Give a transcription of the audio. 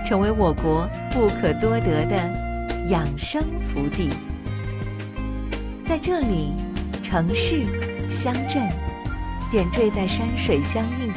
成为我国不可多得的养生福地。在这里，城市、乡镇点缀在山水相映的